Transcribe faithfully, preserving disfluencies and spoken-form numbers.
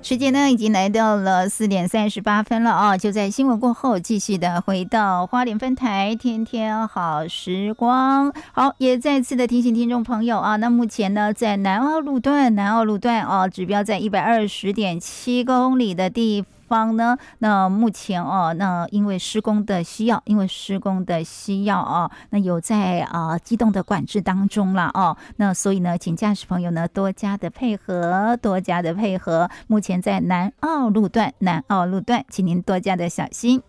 时间呢已经来到了四点三十八分了啊！就在新闻过后，继续的回到花莲分台天天好时光。好，也再次的提醒听众朋友啊，那目前呢在南澳路段，南澳路段啊，指标在一百二十点七公里的地方。方呢？那目前哦，那因为施工的需要，因为施工的需要哦，那有在啊、呃、机动的管制当中了哦。那所以呢，请驾驶朋友呢多加的配合，多加的配合。目前在南澳路段，南澳路段，请您多加的小心。